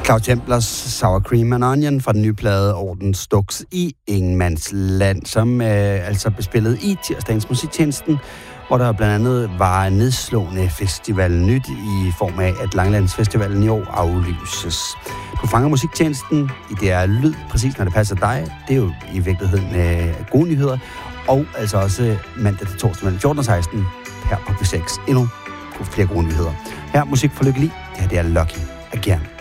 Claus Templers Sour Cream and Onion fra den nye plade Orden Stux i Ingenmandsland, som altså blev spillet i tirsdagens musiktjenesten, hvor der blandt andet var nedslående festival nyt i form af, at Langelandsfestivalen i år aflyses. Du fanger musiktjenesten i DR Lyd, præcis når det passer dig. Det er jo i virkeligheden gode nyheder, og altså også mandag til torsdag mellem 14 og 16 her på P6. Endnu flere gode nyheder. Her musik for lykkelig. Det her det er Lucky Again.